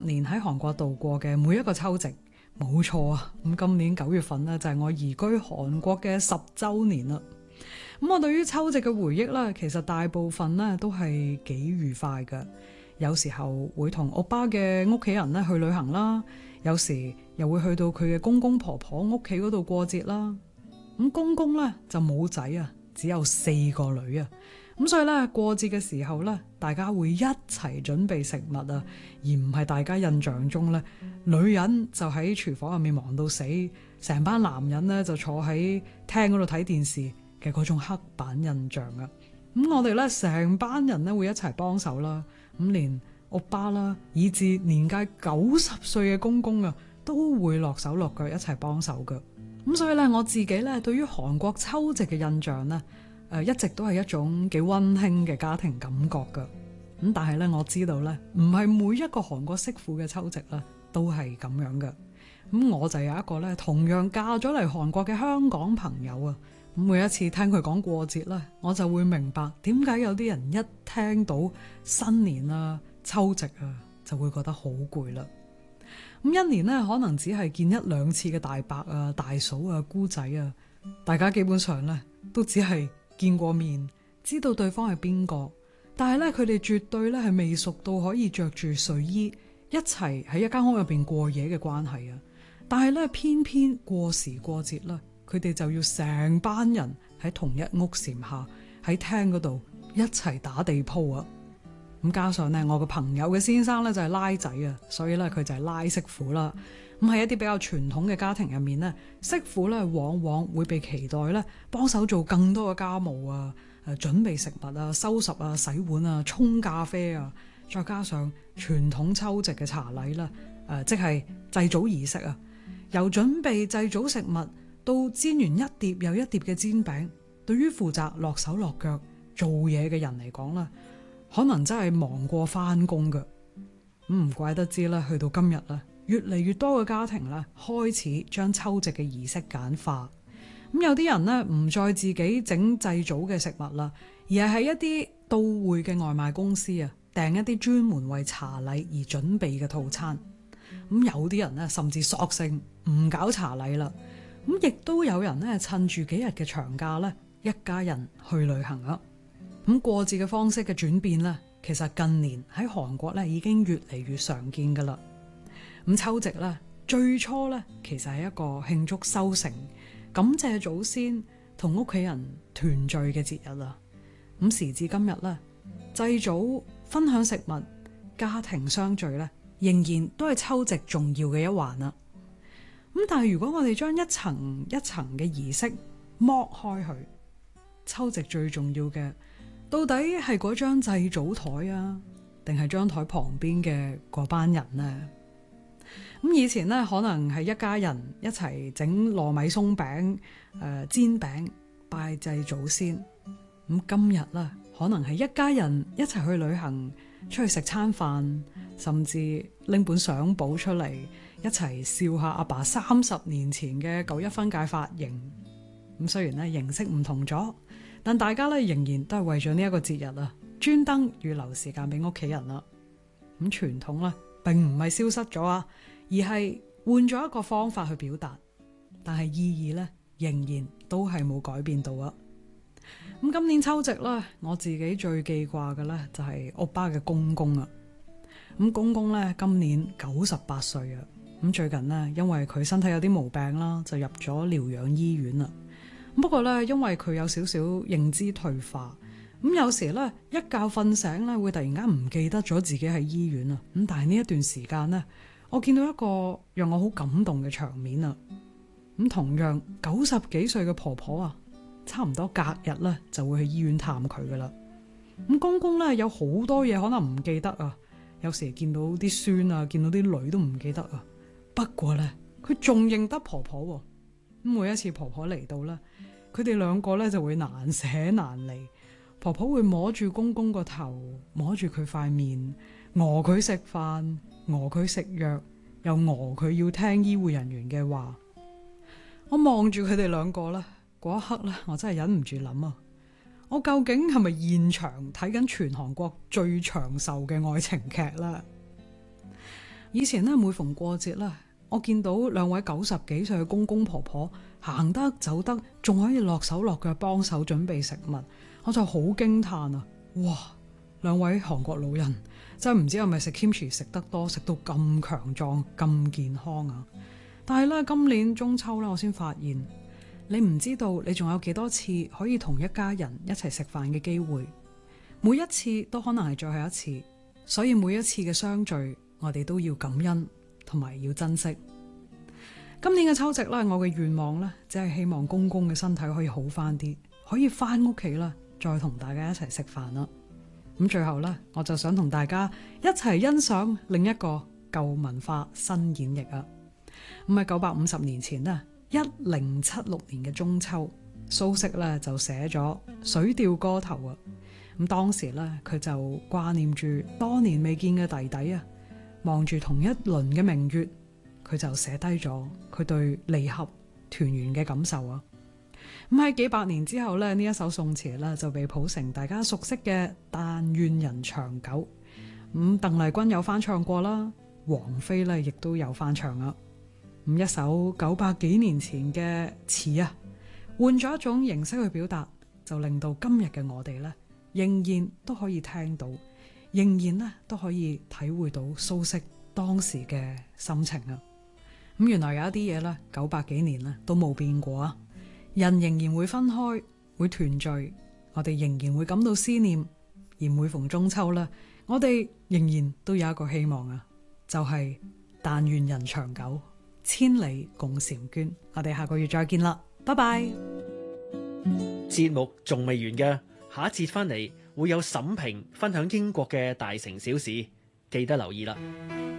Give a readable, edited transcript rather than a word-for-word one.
年喺韓國度過嘅每一個秋夕，冇錯啊！咁今年9月份呢，就係我移居韓國嘅10週年啦。咁我對於秋夕嘅回憶呢，其實大部分呢都係幾愉快嘅。有時候會同歐巴嘅屋企人呢去旅行啦，有時又會去到佢嘅公公婆婆屋企嗰度過節啦。咁公公呢就冇仔啊，只有4個女啊。咁所以咧，過節嘅時候咧，大家會一齊準備食物啊，而唔係大家印象中咧，女人就喺廚房入面忙到死，成班男人咧就坐喺廳嗰度睇電視嘅嗰種刻板印象啊。咁我哋咧成班人咧會一齊幫手啦，咁連歐巴啦，以至年屆90歲嘅公公啊，都會落手落腳一齊幫手噶。咁所以咧，我自己咧對於韓國秋夕嘅印象咧，一直都係一種幾溫馨嘅家庭感覺㗎。咁但係咧，我知道咧，唔係每一個韓國媳婦嘅秋夕咧都係咁樣嘅。咁我就有一個咧同樣嫁咗嚟韓國嘅香港朋友啊。咁每一次聽佢講過節咧，我就會明白點解有啲人一聽到新年啊、秋夕啊，就會覺得好攰啦。咁一年咧可能只係見1-2次嘅大伯啊、大嫂啊、姑仔啊，大家基本上咧都只係見過面，知道對方係邊個，但係咧佢哋絕對咧係未熟到可以着住睡衣一齊喺一間屋入邊過夜嘅關係啊！但係咧偏偏過時過節啦，佢哋就要成班人喺同一屋檐下喺廳嗰度一齊打地鋪啊！咁加上咧我個朋友嘅先生咧就係拉仔啊，所以咧佢就係拉媳婦啦。咁喺一啲比較傳統嘅家庭入面咧，媳婦咧往往會被期待咧幫手做更多嘅家務啊，準備食物啊、收拾啊、洗碗啊、沖咖啡啊，再加上傳統秋夕嘅茶禮啦，即係祭祖儀式啊，由準備祭祖食物到煎完一碟又一碟嘅煎餅，對於負責落手落腳做嘢嘅人嚟講啦，可能真係忙過返工㗎。唔怪得知啦，去到今日啦，越嚟越多嘅家庭咧開始將秋夕嘅儀式簡化。咁有啲人咧唔再自己整祭祖嘅食物啦，而係喺一啲到會嘅外賣公司啊訂一啲專門為茶禮而準備嘅套餐。咁有啲人咧甚至索性唔搞茶禮啦。咁亦都有人咧趁住幾日嘅長假咧，一家人去旅行啊。咁過節嘅方式嘅轉變咧，其實近年喺韓國咧已經越嚟越常見噶啦。咁秋夕咧最初咧其實係一個慶祝收成、感謝祖先同屋企人團聚嘅節日啦。咁時至今日咧，祭祖、分享食物、家庭相聚咧，仍然都係秋夕重要嘅一環啦。咁但係如果我哋將一層一層嘅儀式剝開去，秋夕最重要嘅到底係嗰張祭祖台啊，定係張台旁邊嘅嗰班人呢？咁以前咧可能係一家人一齊整糯米鬆餅、煎餅拜祭祖先。咁今日咧可能係一家人一齊去旅行，出去食餐飯，甚至拎本相簿出嚟一齊笑下阿爸30年前嘅舊一分界髮型。咁雖然咧形式唔同咗，但大家咧仍然都係為咗呢一個節日啊，專登預留時間俾屋企人啦。咁傳統咧並唔係消失咗啊，而係換咗一個方法去表達，但係意義咧仍然都係冇改變到啊。咁今年秋夕咧，我自己最記掛嘅咧就係歐巴嘅公公啊。咁公公咧今年98歲啊。咁最近咧因為佢身體有啲毛病啦，就入咗療養醫院啦。不過咧，因為佢有少少認知退化，咁有時咧一覺瞓醒咧會突然間唔記得咗自己喺醫院啊。咁但係呢一段時間咧，我見到一個讓我好感動嘅場面啊。咁同樣90幾歲嘅婆婆啊，差唔多隔日咧就會去醫院探佢噶啦。咁公公咧有好多嘢可能唔記得啊，有時見到啲孫啊，見到啲女都唔記得啊。不過咧，佢仲認得婆婆喎。咁每一次婆婆嚟到咧，佢哋兩個咧就會難捨難離。婆婆會摸住公公個頭，摸住佢塊面，餓佢食飯，餓佢食藥，又餓佢要聽醫護人員嘅話。我望住佢哋兩個咧，嗰一刻咧，我真係忍唔住諗啊！我究竟係咪現場睇緊全韓國最長壽嘅愛情劇啦？ 以前咧，每逢過節咧，我見到兩位90幾歲嘅公公婆婆行得走得，仲可以落手落腳幫手準備食物，我就好驚嘆啊！哇，兩位韓國老人真係唔知係咪食 kimchi 食得多，食到咁強壯、咁健康啊！但係咧，今年中秋咧，我先發現你唔知道你仲有幾多次可以同一家人一齊食飯嘅機會，每一次都可能係最後一次，所以每一次嘅相聚，我哋都要感恩同埋要珍惜。今年嘅秋夕咧，我嘅願望咧，只係希望公公嘅身體可以好翻啲，可以翻屋企啦，再同大家一齊食飯啦。咁最後咧，我就想同大家一齊欣賞另一個舊文化新演繹啊！咁喺950年前咧，1076年嘅中秋，蘇軾咧就寫咗《水調歌頭》啊。咁當時咧，佢就掛念住多年未見嘅弟弟啊，望住同一輪嘅明月，佢就寫低咗佢對離合團圓嘅感受啊。咁喺幾百年之後咧，呢一首宋詞咧就被譜成大家熟悉嘅《但願人長久》。咁鄧麗君有翻唱過啦，王菲咧亦都有翻唱啊。咁一首900幾年前嘅詞啊，換咗一種形式去表達，就令到今日嘅我哋咧，仍然都可以聽到，仍然咧都可以體會到蘇軾當時嘅心情啊。咁原來有一啲嘢咧，900幾年咧都冇變過啊。人仍然會分開，會團聚，我哋仍然會感到思念。而每逢中秋咧，我哋仍然都有一個希望啊，就係但願人長久，千里共嬋娟。我哋下個月再見啦，拜拜。 節目仲未完㗎，下一節翻嚟會有沈平分享英國嘅大城小事，記得留意啦。